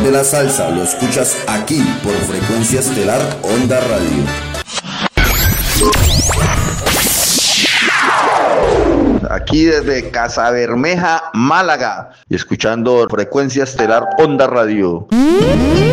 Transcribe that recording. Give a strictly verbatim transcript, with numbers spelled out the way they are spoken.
de la salsa lo escuchas aquí por Frecuencia Estelar Onda Radio. Aquí desde Casa Bermeja, Málaga, y escuchando Frecuencia Estelar Onda Radio.